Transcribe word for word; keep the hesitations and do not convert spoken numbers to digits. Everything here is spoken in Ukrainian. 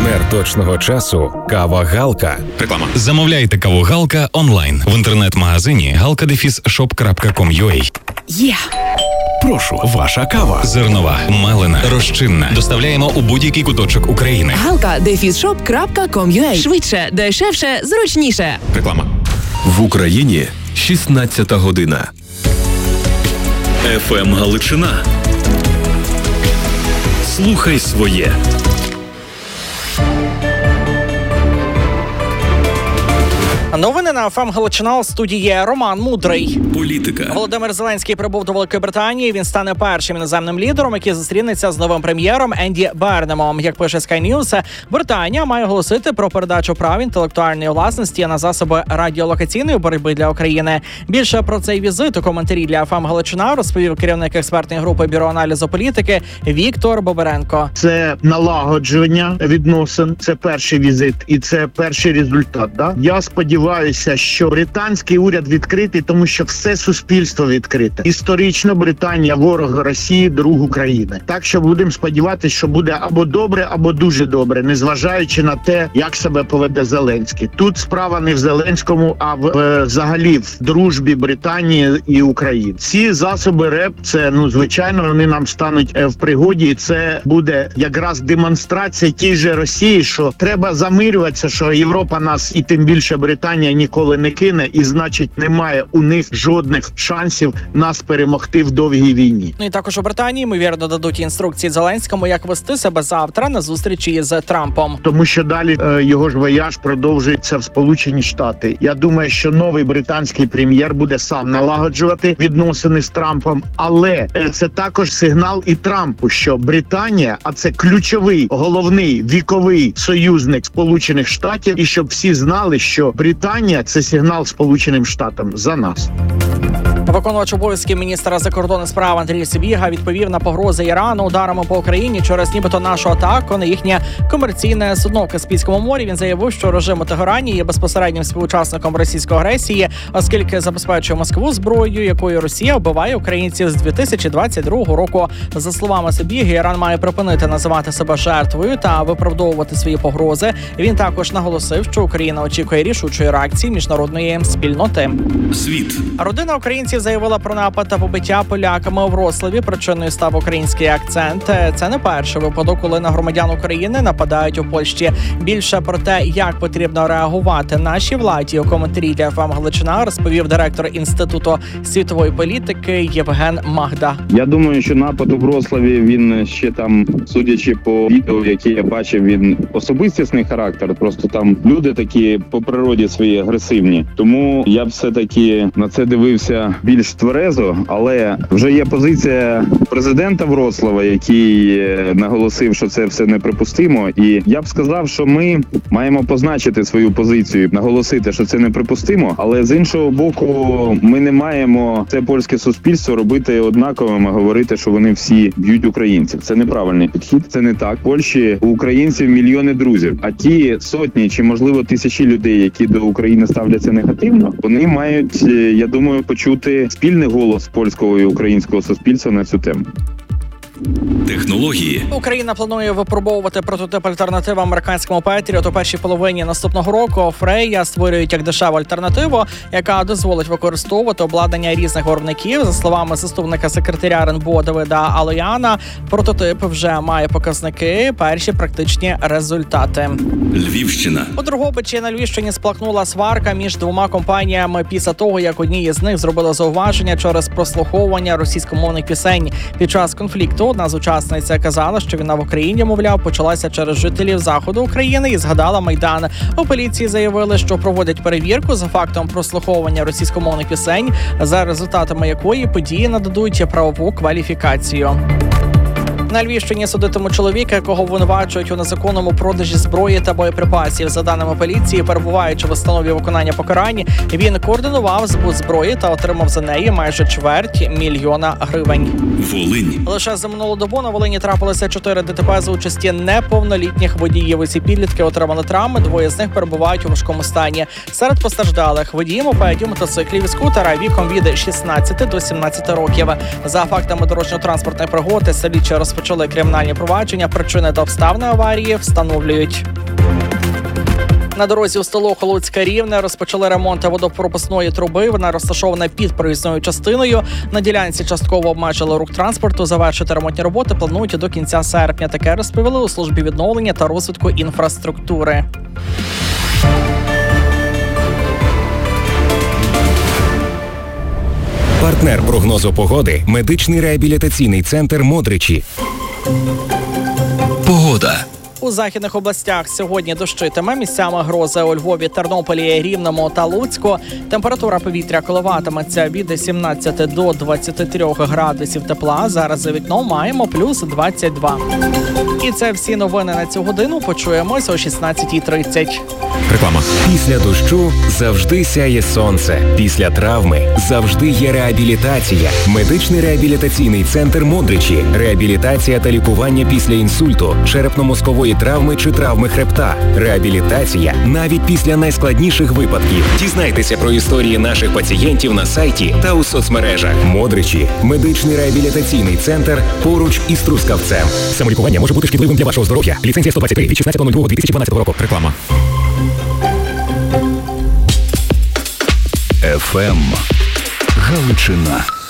Партнер точного часу – кава Галка. Реклама. Замовляйте каву Галка онлайн в інтернет-магазині галка дефіс шоп крапка ком крапка ю а. Є! Прошу, ваша кава. Зернова, мелена, розчинна. Доставляємо у будь-який куточок України. галка дефіс шоп крапка ком крапка ю а. Швидше, дешевше, зручніше. Реклама. В Україні шістнадцята година. еф ем Галичина. Слухай своє. Новини на еф ем Галичина, у студії Роман Мудрий. Політика. Володимир Зеленський прибув до Великої Британії. Він стане першим іноземним лідером, який зустрінеться з новим прем'єром Енді Бернемом. Як пише Sky News, Британія має оголосити про передачу прав інтелектуальної власності на засоби радіолокаційної боротьби для України. Більше про цей візит у коментарі для еф ем Галичина розповів керівник експертної групи Бюро аналізу політики Віктор Боберенко. Це налагодження відносин, це перший візит і це перший результат. Да? Я сподіваюся, що британський уряд відкритий, тому що все суспільство відкрите. Історично Британія ворог Росії, друг України. Так що будемо сподіватися, що буде або добре, або дуже добре, незважаючи на те, як себе поведе Зеленський. Тут справа не в Зеленському, а в, в взагалі в дружбі Британії і України. Ці засоби РЕП, це, ну, звичайно, вони нам стануть в пригоді, і це буде якраз демонстрація тій же Росії, що треба замирюватися, що Європа нас і тим більше Британія ніколи не кине, і значить немає у них жодних шансів нас перемогти в довгій війні. Ну і також у Британії, ймовірно, дадуть інструкції Зеленському, як вести себе завтра на зустрічі з Трампом. Тому що далі е, його ж вояж продовжується в Сполучені Штати. Я думаю, що новий британський прем'єр буде сам налагоджувати відносини з Трампом, але е, це також сигнал і Трампу, що Британія, а це ключовий, головний, віковий союзник Сполучених Штатів, і щоб всі знали, що Британія – це сигнал Сполученим Штатам за нас. Виконувач обов'язків міністра закордонних справ Андрій Сибіга відповів на погрози Ірану ударами по Україні через нібито нашу атаку на їхнє комерційне судно в Каспійському морі. Він заявив, що режим у Тегерані є безпосереднім співучасником російської агресії, оскільки забезпечує Москву зброєю, якою Росія вбиває українців з дві тисячі двадцять другого року. За словами Сибіги, Іран має припинити називати себе жертвою та виправдовувати свої погрози. Він також наголосив, що Україна очікує рішучої реакції міжнародної спільноти. Світ. Родина українців заявила про напад та побиття поляками у Вроцлаві. Причиною став український акцент. Це не перший випадок, коли на громадян України нападають у Польщі. Більше про те, як потрібно реагувати нашій владі, у коментарі для еф ем Галичина розповів директор Інституту світової політики Євген Магда. Я думаю, що напад у Вроцлаві, він ще там, судячи по відео, які я бачив, він особистісний характер. Просто там люди такі по природі свої агресивні. Тому я б все-таки на це дивився більш тверезо, але вже є позиція президента Вроцлава, який наголосив, що це все неприпустимо. І я б сказав, що ми маємо позначити свою позицію, наголосити, що це неприпустимо, але з іншого боку, ми не маємо це польське суспільство робити однаковим, говорити, що вони всі б'ють українців. Це неправильний підхід, це не так. В Польщі у українців мільйони друзів, а ті сотні чи, можливо, тисячі людей, які до України ставляться негативно, вони мають, я думаю, почути спільний голос польського і українського суспільства на цю тему. Технології. Україна планує випробовувати прототип альтернативи американському Петріот у першій половині наступного року. Фрея створюють як дешеву альтернативу, яка дозволить використовувати обладнання різних виробників. За словами заступника секретаря ар ен бе о Давида Алояна, прототип вже має показники, перші практичні результати. Львівщина. У Дрогобичі на Львівщині сплакнула сварка між двома компаніями після того, як одній із них зробила зауваження через прослуховування російськомовних пісень. Під час конфлікту одна з учасниць казала, що війна в Україні, мовляв, почалася через жителів заходу України і згадала Майдан. У поліції заявили, що проводять перевірку за фактом прослуховування російськомовних пісень, за результатами якої події нададуть правову кваліфікацію. На Львівщині судитимуть чоловіка, якого обвинувачують у незаконному продажі зброї та боєприпасів. За даними поліції, перебуваючи в установі виконання покарань, він координував збут зброї та отримав за неї майже чверть мільйона гривень. Волинь. Лише за минулу добу на Волині трапилося чотири де те пе за участі неповнолітніх водіїв. Усі підлітки отримали травми, двоє з них перебувають у важкому стані. Серед постраждалих водії мопедів, мотоциклів і скутера віком від шістнадцяти до сімнадцяти років. За фактами дорожньо-транспортної пригоди слідчі розпочали розпочали кримінальні провадження. Причини та обставини аварії встановлюють. На дорозі у Столоху Луцька Рівне розпочали ремонт водопропускної труби. Вона розташована під проїзною частиною. На ділянці частково обмежили рух транспорту. Завершити ремонтні роботи планують до кінця серпня. Таке розповіли у службі відновлення та розвитку інфраструктури. Партнер прогнозу погоди – медичний реабілітаційний центр «Модричі». Погода. У західних областях сьогодні дощитиме, місцями грози у Львові, Тернополі, Рівному та Луцьку. Температура повітря коливатиметься від сімнадцяти до двадцяти трьох градусів тепла. Зараз за вікном маємо плюс двадцять два. І це всі новини на цю годину. Почуємось о шістнадцятій тридцять. Реклама. Після дощу завжди сяє сонце. Після травми завжди є реабілітація. Медичний реабілітаційний центр «Модричі». Реабілітація та лікування після інсульту, черепно-мозкової травми чи травми хребта. Реабілітація навіть після найскладніших випадків. Дізнайтеся про історії наших пацієнтів на сайті та у соцмережах. «Модричі» – медичний реабілітаційний центр поруч із Трускавцем. Самолікування може бути шкідливим для вашого здоров'я. Ліцензія сто двадцять три від шістнадцятого лютого дві тисячі дванадцятого року. Реклама. еф ем Галичина.